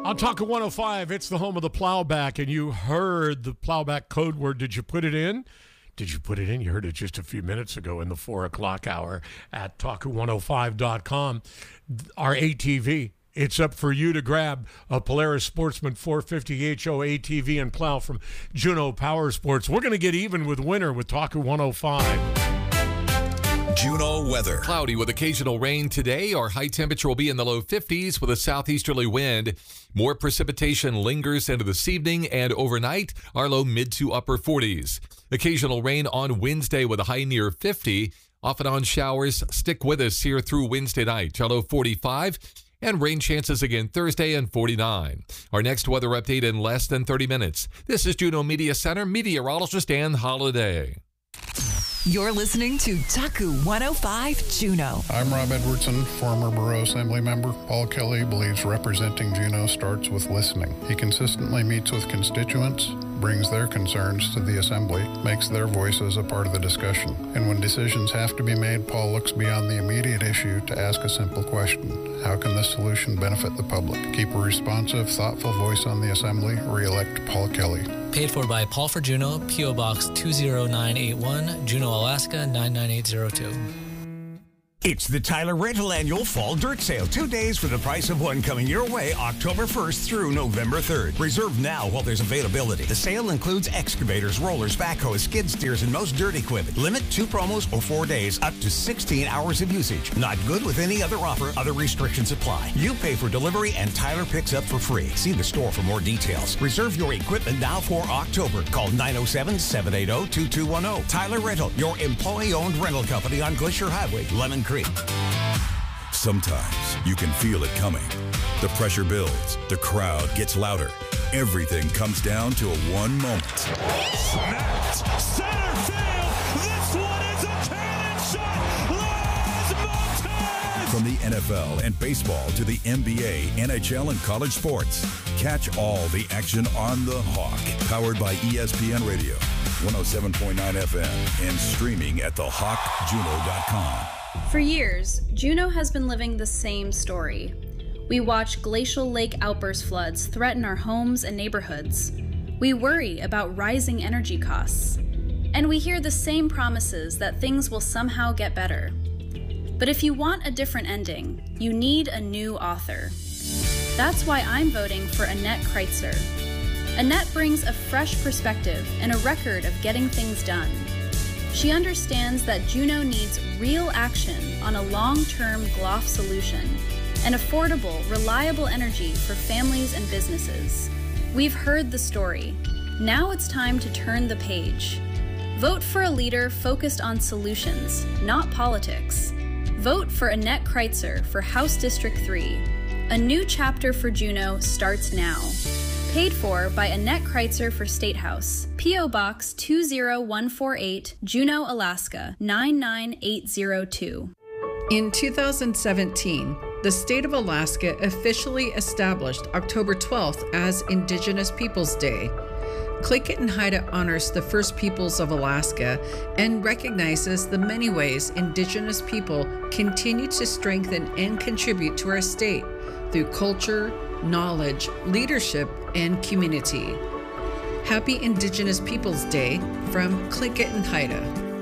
On Talk 105, it's the home of the Plowback, and you heard the Plowback code word. Did you put it in? Did you put it in? You heard it just a few minutes ago in the 4 o'clock hour at talk105.com. Our ATV, it's up for you to grab a Polaris Sportsman 450 HO ATV and plow from Juneau Power Sports. We're going to get even with winter with Talk 105. Juneau weather. Cloudy with occasional rain today. Our high temperature will be in the low 50s with a southeasterly wind. More precipitation lingers into this evening, and overnight, our low mid to upper 40s. Occasional rain on Wednesday with a high near 50. Off and on showers stick with us here through Wednesday night. Our low 45. And rain chances again Thursday and 49. Our next weather update in less than 30 minutes. This is Juneau Media Center meteorologist Ann Holiday. You're listening to Taku 105 Juneau. I'm Rob Edwardson, former Borough Assembly member. Paul Kelly believes representing Juneau starts with listening. He consistently meets with constituents, brings their concerns to the Assembly, makes their voices a part of the discussion. And when decisions have to be made, Paul looks beyond the immediate issue to ask a simple question. How can this solution benefit the public? Keep a responsive, thoughtful voice on the Assembly. Re-elect Paul Kelly. Paid for by Paul for Juneau, P.O. Box 20981, Juneau, Alaska 99802. It's the Tyler Rental Annual Fall Dirt Sale. 2 days for the price of one coming your way October 1st through November 3rd. Reserve now while there's availability. The sale includes excavators, rollers, backhoes, skid steers, and most dirt equipment. Limit 2 promos or 4 days, up to 16 hours of usage. Not good with any other offer. Other restrictions apply. You pay for delivery and Tyler picks up for free. See the store for more details. Reserve your equipment now for October. Call 907-780-2210. Tyler Rental, your employee-owned rental company on Glacier Highway, Lemon Creek. Sometimes you can feel it coming. The pressure builds. The crowd gets louder. Everything comes down to one moment. Snapped center field. This one is a cannon shot. Lars Montes. From the NFL and baseball to the NBA, NHL, and college sports, catch all the action on the Hawk. Powered by ESPN Radio, 107.9 FM, and streaming at thehawkjuneau.com. For years, Juneau has been living the same story. We watch glacial lake outburst floods threaten our homes and neighborhoods. We worry about rising energy costs. And we hear the same promises that things will somehow get better. But if you want a different ending, you need a new author. That's why I'm voting for Annette Kreitzer. Annette brings a fresh perspective and a record of getting things done. She understands that Juneau needs real action on a long-term GLOF solution and affordable, reliable energy for families and businesses. We've heard the story. Now it's time to turn the page. Vote for a leader focused on solutions, not politics. Vote for Annette Kreitzer for House District 3. A new chapter for Juneau starts now. Paid for by Annette Kreitzer for State House. P.O. Box 20148, Juneau, Alaska 99802. In 2017, the state of Alaska officially established October 12th as Indigenous Peoples Day. Click It and Haida honors the First Peoples of Alaska and recognizes the many ways Indigenous people continue to strengthen and contribute to our state through culture, knowledge, leadership, and community. Happy Indigenous Peoples Day from Click It and Haida.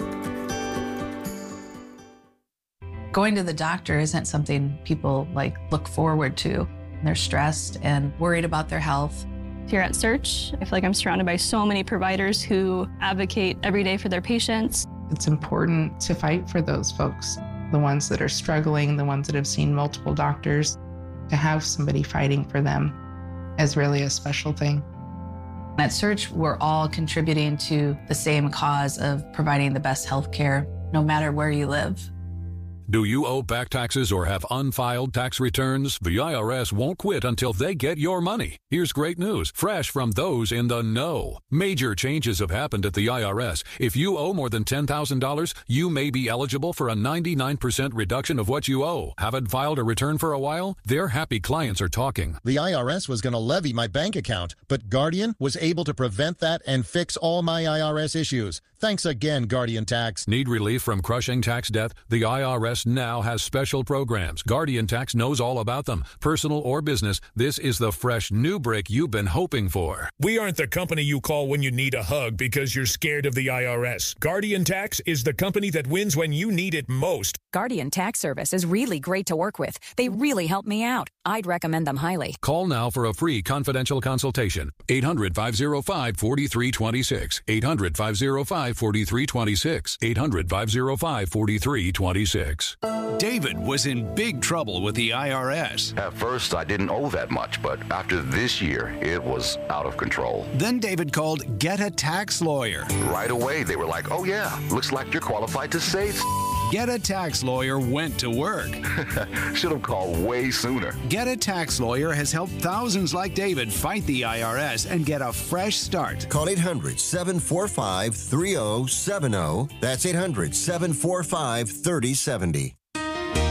Going to the doctor isn't something people look forward to. They're stressed and worried about their health. Here at Search, I feel like I'm surrounded by so many providers who advocate every day for their patients. It's important to fight for those folks, the ones that are struggling, the ones that have seen multiple doctors. To have somebody fighting for them is really a special thing. At Search, we're all contributing to the same cause of providing the best health care, no matter where you live. Do you owe back taxes or have unfiled tax returns? The IRS won't quit until they get your money. Here's great news, fresh from those in the know. Major changes have happened at the IRS. If you owe more than $10,000, you may be eligible for a 99% reduction of what you owe. Haven't filed a return for a while? Their happy clients are talking. The IRS was going to levy my bank account, but Guardian was able to prevent that and fix all my IRS issues. Thanks again, Guardian Tax. Need relief from crushing tax debt? The IRS now has special programs. Guardian Tax knows all about them. Personal or business, this is the fresh new break you've been hoping for. We aren't the company you call when you need a hug because you're scared of the IRS. Guardian Tax is the company that wins when you need it most. Guardian Tax Service is really great to work with. They really help me out. I'd recommend them highly. Call now for a free confidential consultation. 800-505-4326. 800-505-4326. 800-505-4326. David was in big trouble with the IRS. At first, I didn't owe that much, but after this year, it was out of control. Then David called Get a Tax Lawyer. Right away, they were like, oh yeah, looks like you're qualified to save. Get a Tax Lawyer went to work. Should have called way sooner. Get a Tax Lawyer has helped thousands like David fight the IRS and get a fresh start. Call 800-745-3070. That's 800-745-3070.